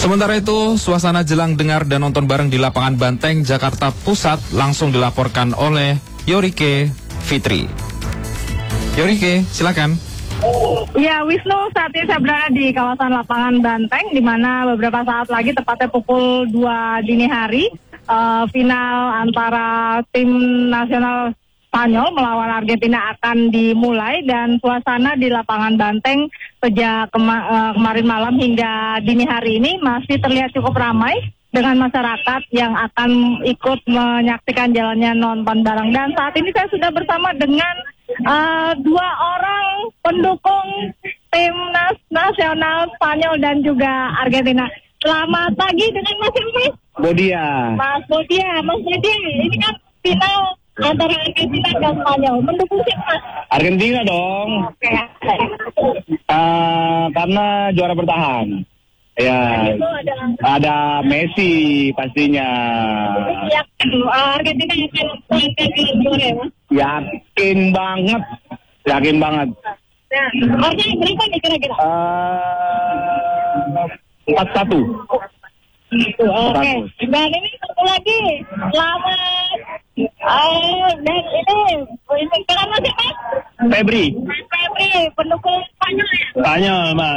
Sementara itu, suasana jelang dengar dan nonton bareng di lapangan Banteng, Jakarta Pusat langsung dilaporkan oleh Yorike Fitri. Yorike, silakan. Ya, Wisnu, saat ini saya berada di kawasan lapangan Banteng, di mana beberapa saat lagi, tepatnya pukul 2 dini hari, final antara tim nasional Spanyol melawan Argentina akan dimulai, dan suasana di lapangan Banteng sejak kemarin malam hingga dini hari ini masih terlihat cukup ramai dengan masyarakat yang akan ikut menyaksikan jalannya nonton bareng. Dan saat ini saya sudah bersama dengan dua orang pendukung timnas nasional Spanyol dan juga Argentina. Selamat pagi dengan Mas Bodia. Mas Bodia, ini kan final antara Argentina dan Spanyol. Mendukung siapa? Argentina dong. Oke. Karena juara bertahan. Ya, ada Messi pastinya. Argentina akan mengangkat juara ya, Mas? Yakin banget. Nah, harganya berapa nih kira-kira? 4-1. Oke. Dan ini satu lagi, selamat. Dan ini kenapa sih, Mas? Febri, pendukung Spanyol ya? Spanyol, Mbak.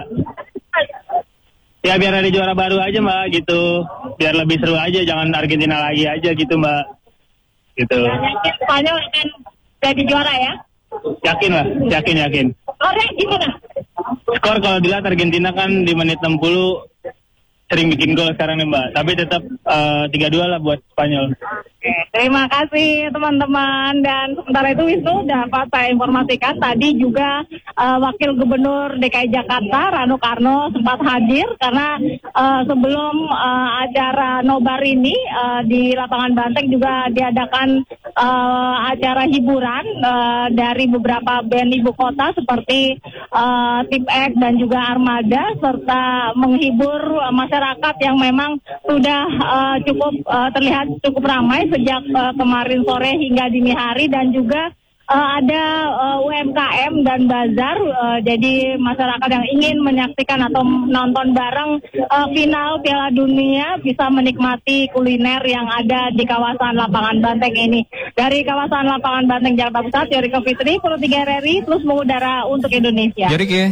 Ya biar ada juara baru aja, Mbak, gitu. Biar lebih seru aja, jangan Argentina lagi aja gitu, Mbak. Gitu. Yakin Spanyol akan jadi juara ya? Yakin lah, yakin. Skornya gimana? Skor kalau dilihat Argentina kan di menit 60 sering bikin gol sekarang nih, Mbak. Tapi tetap 3-2 lah buat Spanyol. Oke, terima kasih teman-teman. Dan sementara itu Wisnu dapat saya informasikan tadi juga Wakil Gubernur DKI Jakarta Rano Karno sempat hadir karena sebelum acara nobar ini di lapangan Banteng juga diadakan acara hiburan dari beberapa band ibu kota seperti Tim X dan juga Armada, serta menghibur masyarakat yang memang sudah terlihat cukup ramai sejak kemarin sore hingga dini hari, dan juga ada UMKM dan bazar. Jadi masyarakat yang ingin menyaksikan atau nonton bareng final Piala Dunia bisa menikmati kuliner yang ada di kawasan lapangan Banteng ini. Dari kawasan lapangan Banteng Jakarta Pusat, Yorike Fitri, Pro 3 RRI, terus mengudara untuk Indonesia. Yorike,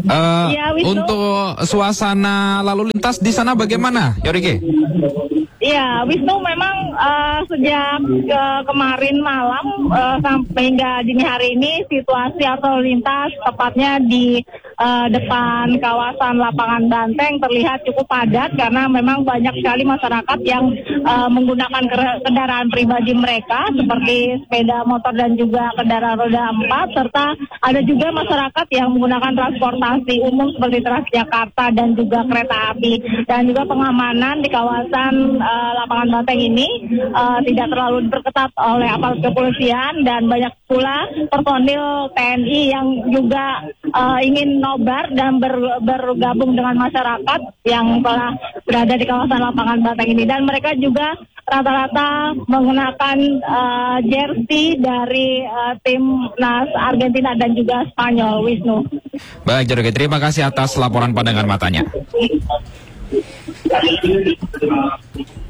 untuk suasana lalu lintas di sana bagaimana, Yorike? Iya, Wisnu, memang sejak kemarin malam sampai hingga dini hari ini situasi arus lintas tepatnya di depan kawasan lapangan Banteng terlihat cukup padat karena memang banyak sekali masyarakat yang menggunakan kendaraan pribadi mereka seperti sepeda motor dan juga kendaraan roda 4, serta ada juga masyarakat yang menggunakan transportasi umum seperti Transjakarta dan juga kereta api. Dan juga pengamanan di kawasan lapangan Banteng ini tidak terlalu diperketat oleh aparat kepolisian, dan banyak pula personil TNI yang juga ingin nobar dan bergabung dengan masyarakat yang telah berada di kawasan lapangan Banteng ini. Dan mereka juga rata-rata mengenakan jersey dari timnas Argentina dan juga Spanyol, Wisnu. Baik, Yorike, terima kasih atas laporan pandangan matanya.